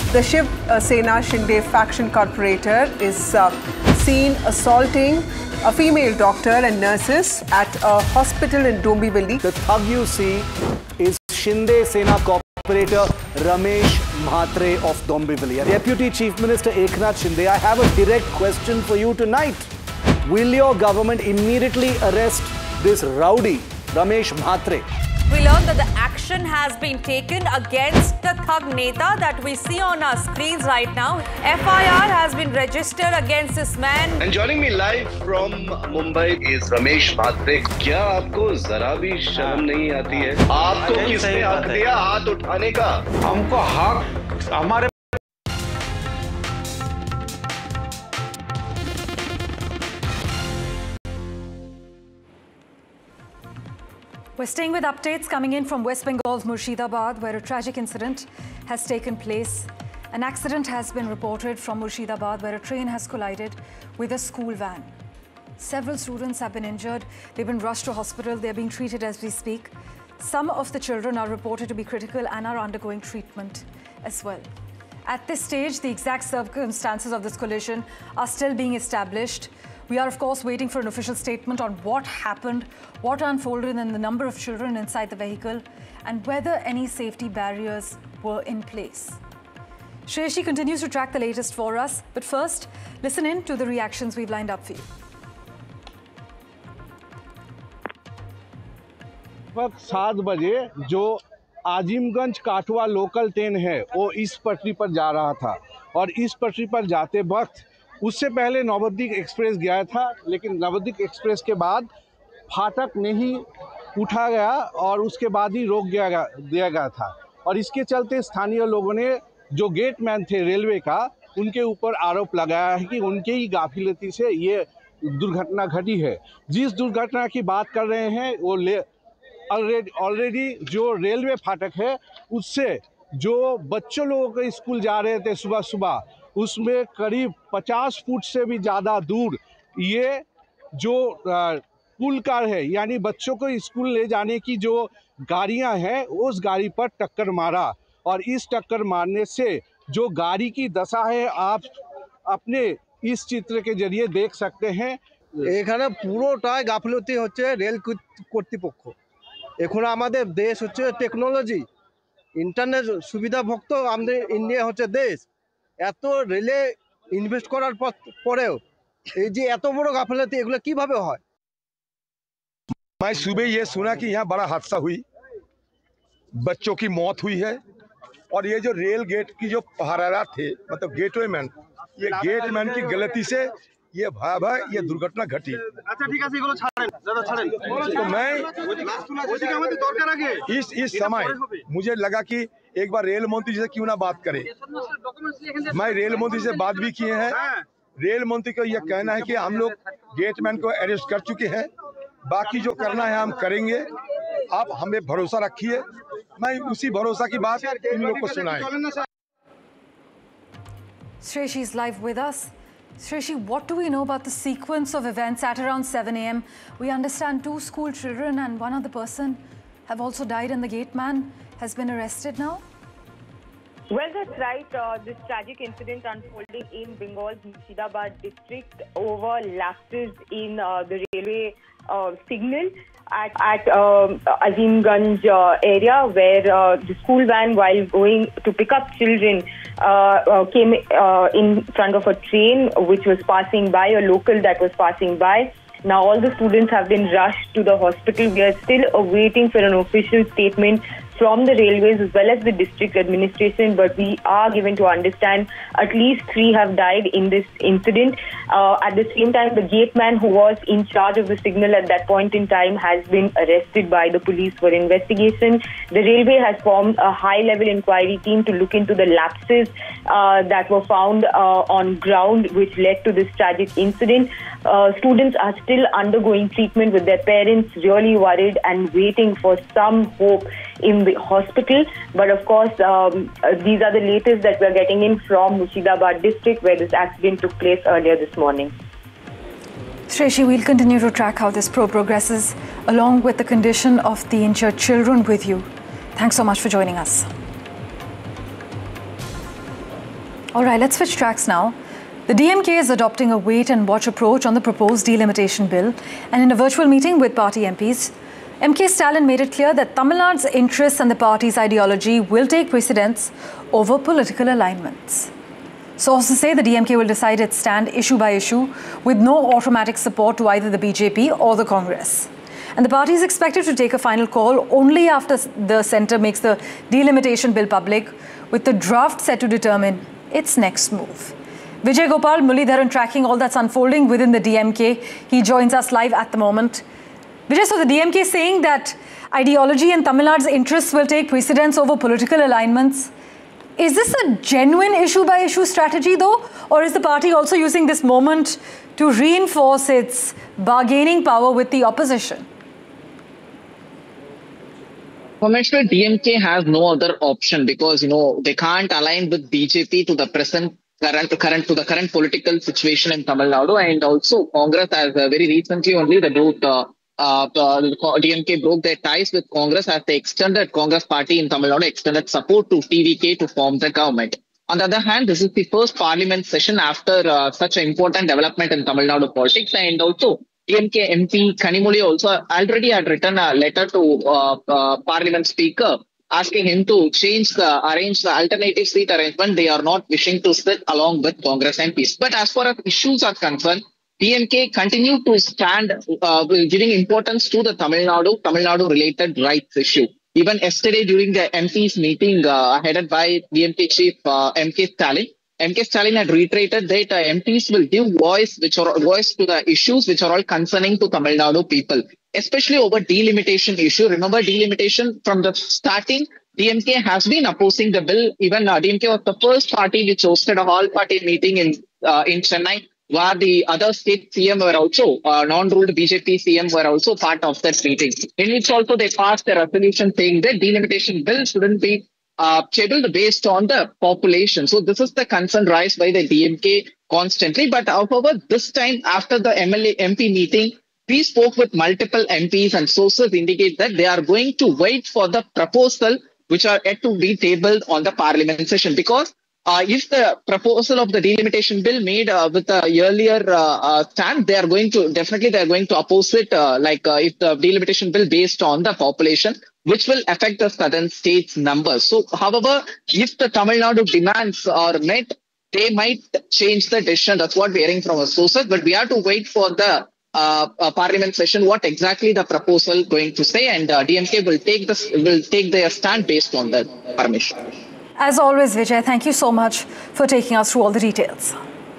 The Shiv Sena Shinde faction corporator is seen assaulting a female doctor and nurses at a hospital in Dombivli. The thug you see is Shinde Sena corporator Ramesh Mhatre of Dombivli. Deputy Chief Minister Eknath Shinde, I have a direct question for you tonight. Will your government immediately arrest this rowdy Ramesh Mhatre? We learned that the action has been taken against the thug Neta that we see on our screens right now. FIR has been registered against this man. And joining me live from Mumbai is Ramesh Mhatre. क्या आपको जरा भी शर्म नहीं आती है? आपको किसने हक दिया हाथ उठाने का? हमको हक हमारे We're staying with updates coming in from West Bengal's Murshidabad, where a tragic incident has taken place. An accident has been reported from Murshidabad, where a train has collided with a school van. Several students have been injured. They've been rushed to hospital. They're being treated as we speak. Some of the children are reported to be critical and are undergoing treatment as well. At this stage, the exact circumstances of this collision are still being established. We are, of course, waiting for an official statement on what happened, what unfolded, and the number of children inside the vehicle, and whether any safety barriers were in place. Shreyashi continues to track the latest for us, but first, listen in to the reactions we've lined up for you. वक्त 7 बजे जो Azimganj काठवा local train है वो इस पटरी पर जा रहा था और इस पटरी पर जाते वक्त उससे पहले नवद्वीप एक्सप्रेस गया था, लेकिन नवद्वीप एक्सप्रेस के बाद फाटक नहीं उठा गया और उसके बाद ही रोक दिया गया था और इसके चलते स्थानीय लोगों ने जो गेटमैन थे रेलवे का उनके ऊपर आरोप लगाया है कि उनके ही गाफिलती से ये दुर्घटना घटी है। जिस दुर्घटना की बात कर रहे हैं वो ऑलरेडी जो रेलवे फाटक है उससे जो बच्चों लोगों के स्कूल जा रहे थे सुबह सुबह उसमें करीब 50 फुट से भी ज़्यादा दूर ये जो पुल कार है यानी बच्चों को स्कूल ले जाने की जो गाड़ियां हैं उस गाड़ी पर टक्कर मारा और इस टक्कर मारने से जो गाड़ी की दशा है आप अपने इस चित्र के जरिए देख सकते हैं। এখানে পুরোটাই গাফিলতি হচ্ছে রেল কর্তৃপক্ষ। এখন আমাদের দেশ হচ্ছে টেকনোলজি ইন্টারনেট সুবিধা ভক্ত আমাদের ইন্ডিয়া হচ্ছে দেশ এত রেলে ইনভেস্ট করার পরেও এই যে এত বড় গাফিলতি এগুলো কিভাবে হয়। मैं सुबह ये सुना कि यहाँ बड़ा हादसा हुई, बच्चों की मौत हुई है और ये जो रेल गेट की जो पहरेदार थे मतलब गेटमैन ये गेटमैन की गलती से ये भयावह ये दुर्घटना घटी। अच्छा ठीक है এগুলো ছাড়েন দাদা ছাড়েন। तो मैं इस समय मुझे लगा कि एक बार रेल मंत्री से क्यों ना बात करें। मैं रेल मंत्री से बात भी किए हैं। रेल मंत्री का यह कहना है कि हम लोग गेटमैन को अरेस्ट कर चुके हैं, बाकी जो करना है हम करेंगे, आप हमें भरोसा रखिए। मैं उसी भरोसा की बात इन लोग को सुनाएं। Shreyashi is live with us. Shreyashi, what do we know about the sequence of events at around 7 a.m.? We understand 2 school children and 1 other person have also died and the gate man has been arrested now. Well, that's right. This tragic incident unfolding in Bengal's Murshidabad district over lapses in the railway signal at Azimganj area, where the school van, while going to pick up children, came in front of a train which was passing by, a local that was passing by. Now all the students have been rushed to the hospital. We are still awaiting for an official statement from the railways as well as the district administration, but we are given to understand at least 3 have died in this incident. At the same time, the gateman who was in charge of the signal at that point in time has been arrested by the police for investigation. The railway has formed a high-level inquiry team to look into the lapses that were found on ground which led to this tragic incident. Students are still undergoing treatment with their parents, really worried and waiting for some hope in the hospital. But of course, these are the latest that we're getting in from Murshidabad district, where this accident took place earlier this morning. Shreyashi, we'll continue to track how this probe progresses, along with the condition of the injured children with you. Thanks so much for joining us. All right, let's switch tracks now. The DMK is adopting a wait-and-watch approach on the proposed delimitation bill, and in a virtual meeting with party MPs, MK Stalin made it clear that Tamil Nadu's interests and the party's ideology will take precedence over political alignments. Sources say the DMK will decide its stand issue by issue with no automatic support to either the BJP or the Congress. And the party is expected to take a final call only after the centre makes the delimitation bill public, with the draft set to determine its next move. Vijay Gopal Mulidharan tracking all that's unfolding within the DMK. He joins us live at the moment. Vijay, so the DMK is saying that ideology and Tamil Nadu's interests will take precedence over political alignments. Is this a genuine issue-by-issue strategy, though? Or is the party also using this moment to reinforce its bargaining power with the opposition? Commissioner, DMK has no other option because, they can't align with BJP to the current political situation in Tamil Nadu, and also Congress has very recently only DMK broke their ties with Congress as they extended Congress party in Tamil Nadu extended support to TVK to form the government. On the other hand, this is the first parliament session after such an important development in Tamil Nadu politics, and also DMK MP Kanimozhi also already had written a letter to Parliament Speaker asking him to arrange the alternative seat arrangement. They are not wishing to sit along with Congress MPs. But as far as issues are concerned, DMK continue to stand giving importance to the Tamil Nadu related rights issue. Even yesterday during the MPs meeting headed by DMK chief MK Stalin had reiterated that MPs will give voice to the issues which are all concerning to Tamil Nadu people, especially over delimitation issue. Remember, delimitation from the starting, DMK has been opposing the bill. Even DMK was the first party which hosted a all-party meeting in Chennai, where the other state CM were also, non-ruled BJP CM were also part of that meeting, in which also they passed a resolution saying that delimitation bill shouldn't be scheduled based on the population. So this is the concern raised by the DMK constantly. But however, this time after the MP meeting, we spoke with multiple MPs and sources indicate that they are going to wait for the proposal which are yet to be tabled on the parliament session, because if the proposal of the delimitation bill made with the earlier stand, they are going to oppose it. If the delimitation bill based on the population, which will affect the southern states' numbers. So, however, if the Tamil Nadu demands are met, they might change the decision. That's what we're hearing from our sources. But we have to wait for the parliament session, what exactly the proposal going to say, and DMK will take their stand based on that permission. As always, Vijay, thank you so much for taking us through all the details.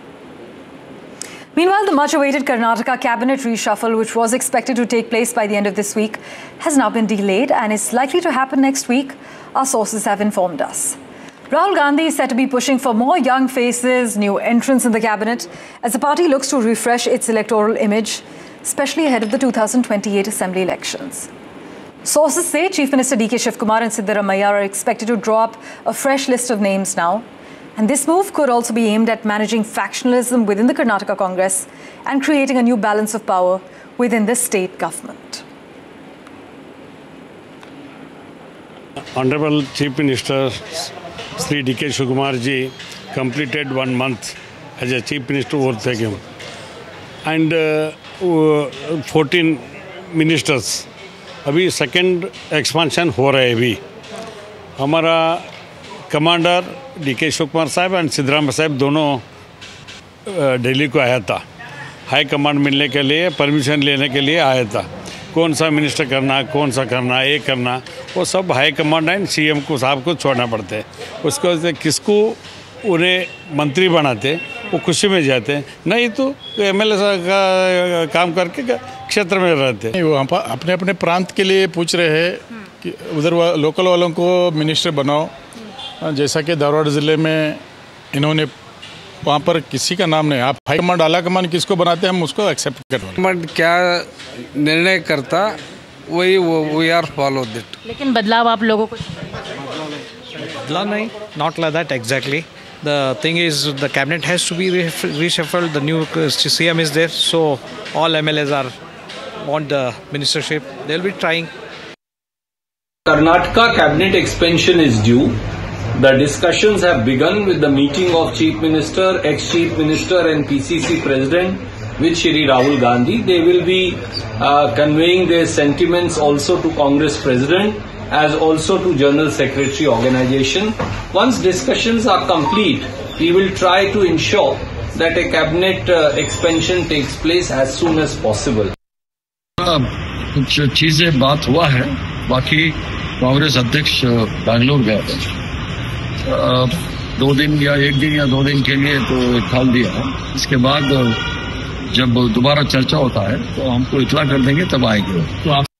Meanwhile, the much-awaited Karnataka cabinet reshuffle, which was expected to take place by the end of this week, has now been delayed and is likely to happen next week, our sources have informed us. Rahul Gandhi is said to be pushing for more young faces, new entrants in the cabinet, as the party looks to refresh its electoral image, especially ahead of the 2028 assembly elections. Sources say Chief Minister D.K. Shivkumar and Siddaramaiah are expected to draw up a fresh list of names now. And this move could also be aimed at managing factionalism within the Karnataka Congress and creating a new balance of power within the state government. Honorable Chief Minister Sri D.K. Shivkumar ji completed 1 month as a Chief Minister overtake him. And 14 ministers. अभी second expansion हो रहा है. अभी हमारा commander D.K. Shivkumar साहब and Siddaramaiah साहब दोनों दिल्ली को आया था. हाई कमांड मिलने के लिए, परमिशन लेने के लिए आया था. कौन सा मिनिस्टर करना, कौन सा करना, ये करना, वो सब हाई कमांड एंड सीएम को साहब को छोड़ना पड़ता है. उसको किसको उन्हें मंत्री बनाते वो खुशी में जाते हैं, नहीं तो एमएलए का काम करके क्षेत्र में रहते हैं. वो अपने अपने प्रांत के लिए पूछ रहे हैं कि उधर लोकल वालों को मिनिस्टर बनाओ. जैसा कि धारवाड़ ज़िले में इन्होंने वहाँ पर किसी का नाम नहीं. आप हाई कमांड आला कमांड किसको बनाते हैं हम उसको एक्सेप्ट करते. कमांड क्या निर्णय करता वही वी आर फॉलो दैट. लेकिन बदलाव आप लोगों को बदलाव नहीं, not like that exactly. The thing is, the cabinet has to be reshuffled. The new CM is there, so all MLAs want the ministership. They'll be trying. Karnataka cabinet expansion is due. The discussions have begun with the meeting of Chief Minister, ex-Chief Minister and PCC President with Shri Rahul Gandhi. They will be conveying their sentiments also to Congress President as also to General Secretary Organization. Once discussions are complete, we will try to ensure that a cabinet expansion takes place as soon as possible. कुछ चीजें बात हुआ है, बाकी कांग्रेस अध्यक्ष बैंगलोर गए थे 2 दिन या 1 दिन या 2 दिन के लिए तो ठाल दिया है। इसके बाद जब दोबारा चर्चा होता है तो हमको इतला कर देंगे तब आएंगे। तो आप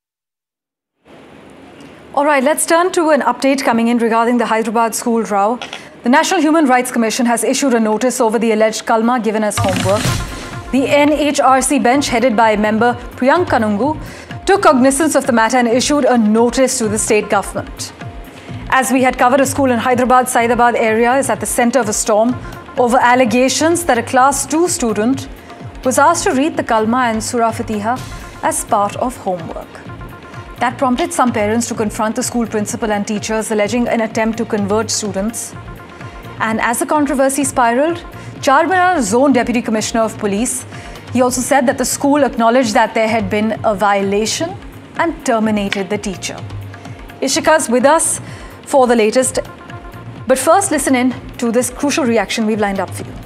All right, let's turn to an update coming in regarding the Hyderabad school row. The National Human Rights Commission has issued a notice over the alleged kalma given as homework. The NHRC bench, headed by member Priyank Kanungu, took cognizance of the matter and issued a notice to the state government. As we had covered, a school in Hyderabad, Saidabad area is at the center of a storm over allegations that a class 2 student was asked to read the kalma and Surah Fatiha as part of homework. That prompted some parents to confront the school principal and teachers, alleging an attempt to convert students. And as the controversy spiraled, Charminar Zone Deputy Commissioner of Police, he also said that the school acknowledged that there had been a violation and terminated the teacher. Ishika's with us for the latest. But first, listen in to this crucial reaction we've lined up for you.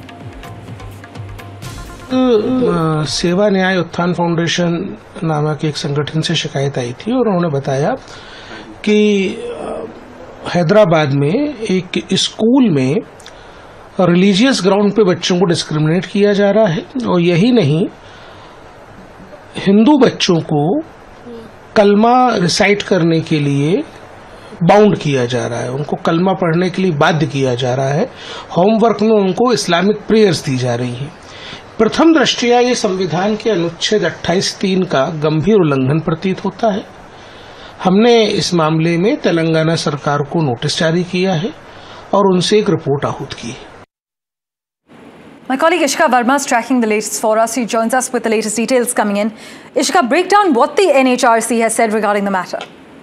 सेवा न्याय उत्थान foundation नामक एक संगठन से शिकायत आई थी और उन्होंने बताया कि हैदराबाद में एक स्कूल में रिलीजियस ग्राउंड पे बच्चों को डिस्क्रिमिनेट किया जा रहा है और यही नहीं, हिंदू बच्चों को कलमा रिसाइट करने के लिए बाउंड किया जा रहा है, उनको कलमा पढ़ने के लिए बाध्य किया जा रहा है। होमवर्क में उनको इस्लामिक प्रेयर्स दी जा रही हैं। प्रथम दृष्टया ये संविधान के अनुच्छेद 28(3) का गंभीर उल्लंघन प्रतीत होता है। हमने इस मामले में तेलंगाना सरकार को नोटिस जारी किया है और उनसे एक रिपोर्ट आहूत की है। My colleague Ishika Verma is tracking the latest for us. She joins us with the latest details coming in. Ishika, break down what the NHRC has said regarding the matter.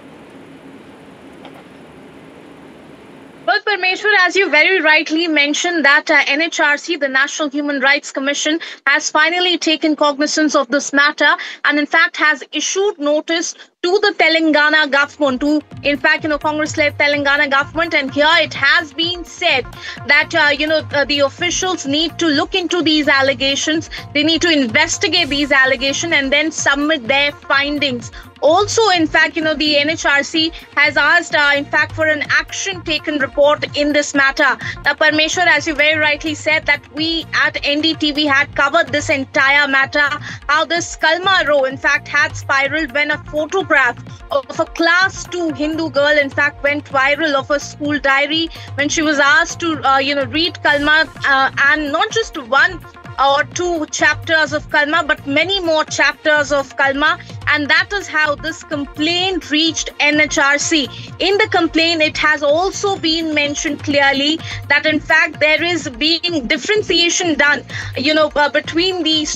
Well, Parmeshwar, as you very rightly mentioned, that NHRC, the National Human Rights Commission, has finally taken cognizance of this matter and in fact has issued notice to the Telangana government, to in fact, Congress-led Telangana government. And here it has been said that, the officials need to look into these allegations. They need to investigate these allegations and then submit their findings. Also, in fact, the NHRC has asked, in fact, for an action taken report in this matter. Now, Parmeshwar, as you very rightly said, that we at NDTV had covered this entire matter, how this kalma row, in fact, had spiraled when a photograph of a class 2 Hindu girl, in fact, went viral of a school diary when she was asked to, read kalma and not just 1 or 2 chapters of kalma, but many more chapters of kalma. And that is how this complaint reached NHRC. In the complaint, it has also been mentioned clearly that in fact there is being differentiation done, between these